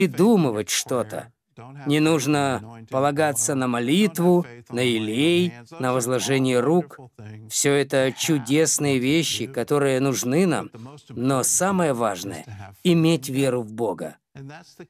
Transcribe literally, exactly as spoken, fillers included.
придумывать что-то. Не нужно полагаться на молитву, на елей, на возложение рук. Все это чудесные вещи, которые нужны нам, но самое важное — иметь веру в Бога.